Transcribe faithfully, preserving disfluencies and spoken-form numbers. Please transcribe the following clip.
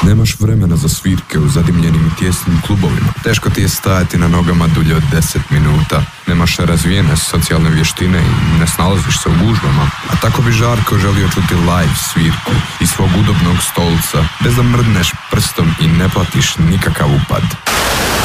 Nemaš vremena za svirke u zadimljenim i tjesnim klubovima. Teško ti je stajati na nogama dulje od deset minuta. Nemaš razvijene socijalne vještine i ne snalaziš se u gužvama. A tako bi Žarko želio čuti live svirku iz svog udobnog stolca, bez da mrdneš prstom i ne platiš nikakav upad.